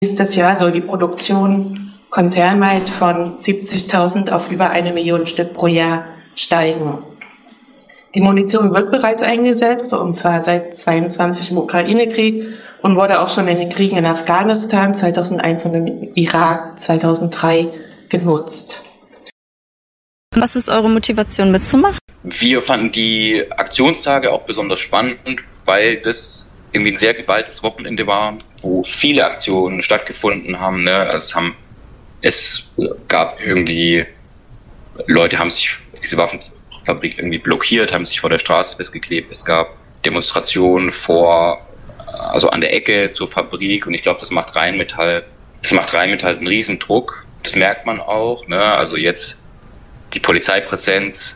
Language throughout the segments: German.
Nächstes Jahr soll die Produktion konzernweit von 70.000 auf über 1 Million Stück pro Jahr steigen. Die Munition wird bereits eingesetzt, und zwar seit 22 im Ukraine-Krieg und wurde auch schon in den Kriegen in Afghanistan 2001 und im Irak 2003 genutzt. Was ist eure Motivation mitzumachen? Wir fanden die Aktionstage auch besonders spannend, weil das irgendwie ein sehr geballtes Wochenende war, wo viele Aktionen stattgefunden haben. Also es gab irgendwie, Leute haben sich diese Waffenfabrik irgendwie blockiert, haben sich vor der Straße festgeklebt. Es gab Demonstrationen an der Ecke zur Fabrik, und ich glaube, das macht Rheinmetall einen Riesendruck. Das merkt man auch. Also jetzt die Polizeipräsenz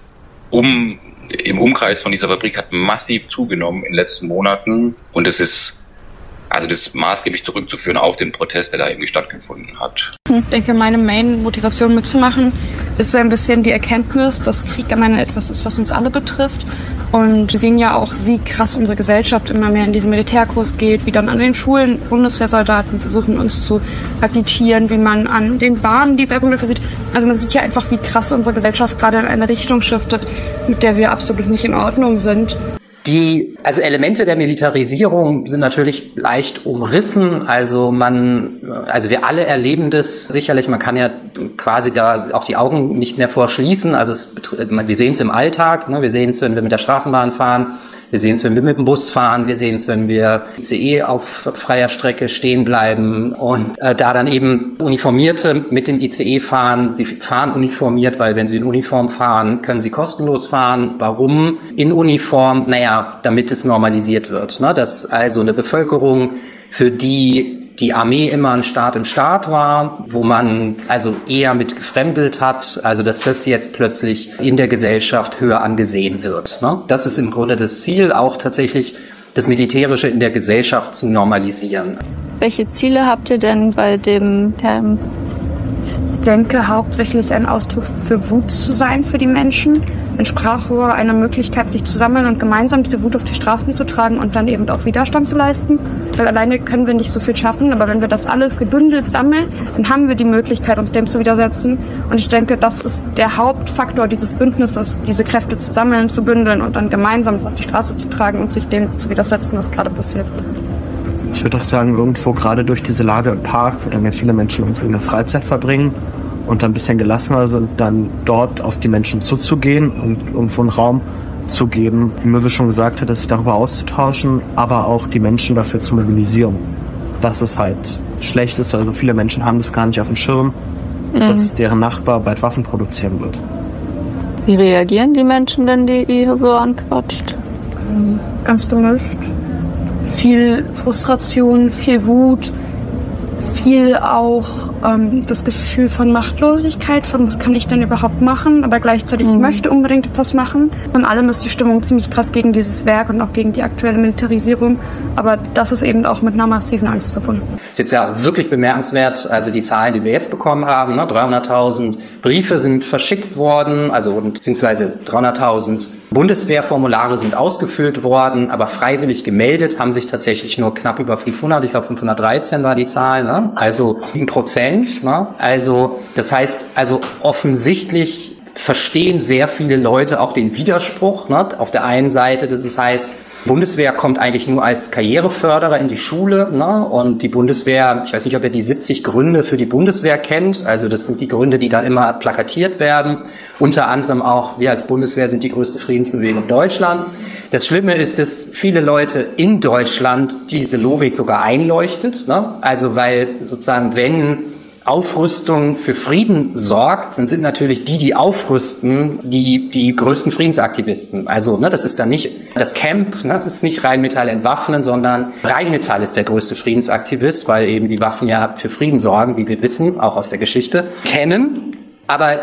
im Umkreis von dieser Fabrik hat massiv zugenommen in den letzten Monaten, und das ist maßgeblich zurückzuführen auf den Protest, der da irgendwie stattgefunden hat. Ich denke, meine Main-Motivation mitzumachen ist so ein bisschen die Erkenntnis, dass Krieg am Ende etwas ist, was uns alle betrifft. Und wir sehen ja auch, wie krass unsere Gesellschaft immer mehr in diesen Militärkurs geht, wie dann an den Schulen Bundeswehrsoldaten versuchen, uns zu agitieren, wie man an den Bahnen die Werbung sieht. Also man sieht ja einfach, wie krass unsere Gesellschaft gerade in eine Richtung shiftet, mit der wir absolut nicht in Ordnung sind. Elemente der Militarisierung sind natürlich leicht umrissen. Also wir alle erleben das sicherlich. Man kann ja quasi da auch die Augen nicht mehr vorschließen. Also wir sehen es im Alltag. Wir sehen es, wenn wir mit der Straßenbahn fahren. Wir sehen es, wenn wir mit dem Bus fahren. Wir sehen es, wenn wir ICE auf freier Strecke stehen bleiben und da dann eben Uniformierte mit dem ICE fahren. Sie fahren uniformiert, weil wenn sie in Uniform fahren, können sie kostenlos fahren. Warum in Uniform? Damit es normalisiert wird. Dass also eine Bevölkerung, für die Armee immer ein Staat im Staat war, wo man also eher mit gefremdelt hat, also dass das jetzt plötzlich in der Gesellschaft höher angesehen wird. Das ist im Grunde das Ziel, auch tatsächlich das Militärische in der Gesellschaft zu normalisieren. Welche Ziele habt ihr denn bei dem Camp? Ich denke, hauptsächlich ein Ausdruck für Wut zu sein für die Menschen. Ein Sprachrohr, eine Möglichkeit, sich zu sammeln und gemeinsam diese Wut auf die Straßen zu tragen und dann eben auch Widerstand zu leisten. Weil alleine können wir nicht so viel schaffen, aber wenn wir das alles gebündelt sammeln, dann haben wir die Möglichkeit, uns dem zu widersetzen. Und ich denke, das ist der Hauptfaktor dieses Bündnisses, diese Kräfte zu sammeln, zu bündeln und dann gemeinsam auf die Straße zu tragen und sich dem zu widersetzen, was gerade passiert. Ich würde auch sagen, irgendwo gerade durch diese Lage im Park, wo dann ja viele Menschen irgendwie eine Freizeit verbringen und dann ein bisschen gelassener sind, dann dort auf die Menschen zuzugehen und irgendwo einen Raum zu geben, wie Möwe schon gesagt hat, sich darüber auszutauschen, aber auch die Menschen dafür zu mobilisieren, dass es halt schlecht ist. Also viele Menschen haben das gar nicht auf dem Schirm, dass deren Nachbar bald Waffen produzieren wird. Wie reagieren die Menschen denn, die ihr so anquatscht? Ganz gemischt. Viel Frustration, viel Wut, viel auch das Gefühl von Machtlosigkeit, von was kann ich denn überhaupt machen, aber gleichzeitig ich möchte unbedingt etwas machen. Von allem ist die Stimmung ziemlich krass gegen dieses Werk und auch gegen die aktuelle Militarisierung, aber das ist eben auch mit einer massiven Angst verbunden. Das ist jetzt ja wirklich bemerkenswert, also die Zahlen, die wir jetzt bekommen haben, 300.000 Briefe sind verschickt worden, beziehungsweise 300.000 Bundeswehrformulare sind ausgefüllt worden, aber freiwillig gemeldet haben sich tatsächlich nur knapp über 500, ich glaube 513 war die Zahl, also 7%. Also das heißt, offensichtlich verstehen sehr viele Leute auch den Widerspruch. Auf der einen Seite, das heißt, Bundeswehr kommt eigentlich nur als Karriereförderer in die Schule, und die Bundeswehr, ich weiß nicht, ob ihr die 70 Gründe für die Bundeswehr kennt, also das sind die Gründe, die da immer plakatiert werden, unter anderem auch, wir als Bundeswehr sind die größte Friedensbewegung Deutschlands. Das Schlimme ist, dass viele Leute in Deutschland diese Logik sogar einleuchtet, also weil sozusagen, wenn Aufrüstung für Frieden sorgt, dann sind natürlich die aufrüsten, die größten Friedensaktivisten. Also, das ist dann nicht das Camp, das ist nicht Rheinmetall entwaffnen, sondern Rheinmetall ist der größte Friedensaktivist, weil eben die Waffen ja für Frieden sorgen, wie wir wissen, auch aus der Geschichte kennen. Aber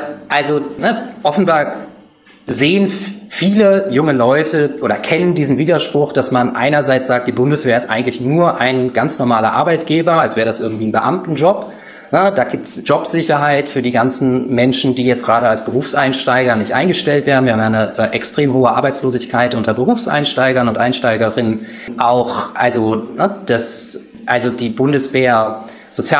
offenbar sehen viele junge Leute oder kennen diesen Widerspruch, dass man einerseits sagt, die Bundeswehr ist eigentlich nur ein ganz normaler Arbeitgeber, als wäre das irgendwie ein Beamtenjob. Da gibt's Jobsicherheit für die ganzen Menschen, die jetzt gerade als Berufseinsteiger nicht eingestellt werden. Wir haben eine extrem hohe Arbeitslosigkeit unter Berufseinsteigern und Einsteigerinnen. Auch, die Bundeswehr Sozial